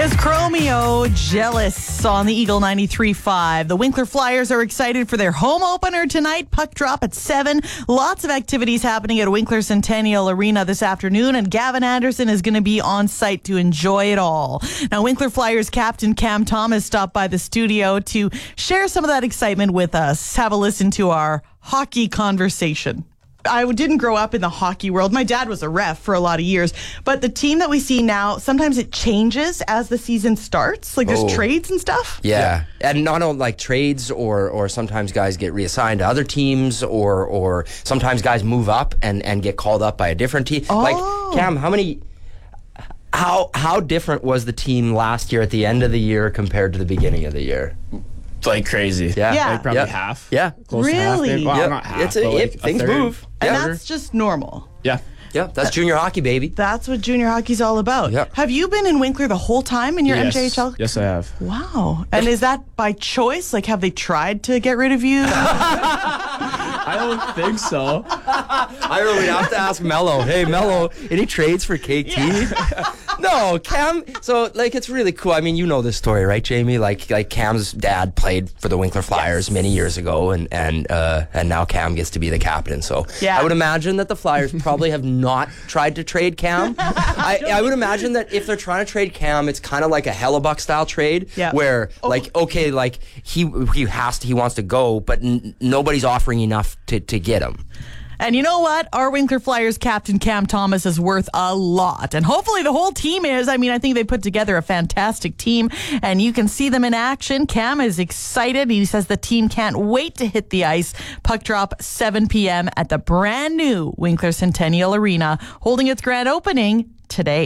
Is Chromeo jealous on the Eagle 93.5? The Winkler Flyers are excited for their home opener tonight. Puck drop at 7. Lots of activities happening at Winkler Centennial Arena this afternoon, and Gavin Anderson is going to be on site to enjoy it all. Now, Winkler Flyers captain Cam Thomas stopped by the studio to share some of that excitement with us. Have a listen to our hockey conversation. I didn't grow up in the hockey world. My dad was a ref for a lot of years. But the team that we see now, sometimes it changes as the season starts. Like there's trades and stuff. Yeah. And not only like trades or sometimes guys get reassigned to other teams or sometimes guys move up and get called up by a different team. Oh. Like, Cam, how different was the team last year at the end of the year compared to the beginning of the year? Like crazy. Yeah. Like probably half. Yeah. Close to half. Really? Well, Yep. not half, It's but like things a third. move. And Yeah. that's just normal. Yeah. Yeah, that's junior hockey, baby. That's what junior hockey's all about. Yep. Have you been in Winkler the whole time in your Yes. MJHL? Yes, I have. Wow. And is that by choice? Like, have they tried to get rid of you? I don't think so. I really have to ask Mello. Hey, Mello, any trades for KT? No, Cam. So, like, it's really cool. I mean, you know this story, right, Jamie? Like Cam's dad played for the Winkler Flyers many years ago, and now Cam gets to be the captain. So, Yeah. I would imagine that the Flyers probably have not tried to trade Cam. I would imagine that if they're trying to trade Cam, it's kind of like a Hellebuck style trade, where he wants to go, but nobody's offering enough to get him. And you know what? Our Winkler Flyers captain, Cam Thomas, is worth a lot. And hopefully the whole team is. I mean, I think they put together a fantastic team, and you can see them in action. Cam is excited. He says the team can't wait to hit the ice. Puck drop 7 p.m. at the brand new Winkler Centennial Arena, holding its grand opening today.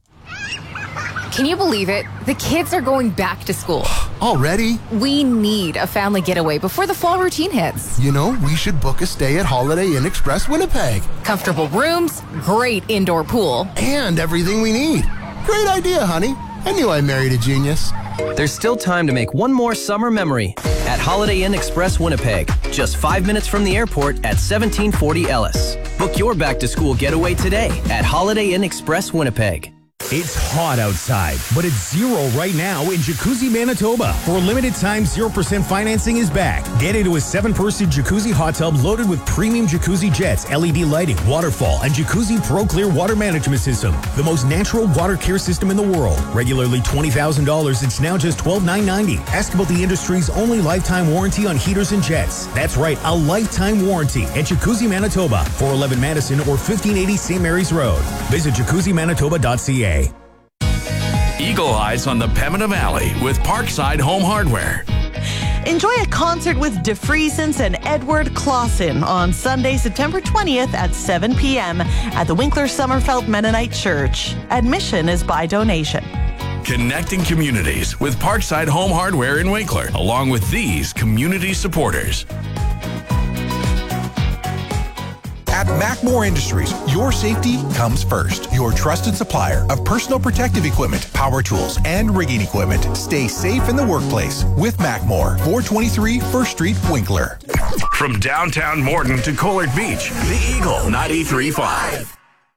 Can you believe it? The kids are going back to school. Already? We need a family getaway before the fall routine hits. You know, we should book a stay at Holiday Inn Express Winnipeg. Comfortable rooms, great indoor pool. And everything we need. Great idea, honey. I knew I married a genius. There's still time to make one more summer memory at Holiday Inn Express Winnipeg, just 5 minutes from the airport at 1740 Ellis. Book your back-to-school getaway today at Holiday Inn Express Winnipeg. It's hot outside, but it's 0 right now in Jacuzzi, Manitoba. For a limited time, 0% financing is back. Get into a 7-person jacuzzi hot tub loaded with premium jacuzzi jets, LED lighting, waterfall, and Jacuzzi Pro Clear water management system. The most natural water care system in the world. Regularly $20,000, it's now just $12,990. Ask about the industry's only lifetime warranty on heaters and jets. That's right, a lifetime warranty at Jacuzzi, Manitoba, 411 Madison or 1580 St. Mary's Road. Visit jacuzzimanitoba.ca. Eagle Eyes on the Pembina Valley with Parkside Home Hardware. Enjoy a concert with DeFriesens and Edward Clausen on Sunday, September 20th at 7 p.m. at the Winkler Summerfelt Mennonite Church. Admission is by donation. Connecting communities with Parkside Home Hardware in Winkler, along with these community supporters. At Macmore Industries, your safety comes first. Your trusted supplier of personal protective equipment, power tools, and rigging equipment. Stay safe in the workplace with Macmore, 423 First Street, Winkler. From downtown Morden to Collard Beach, the Eagle 93.5.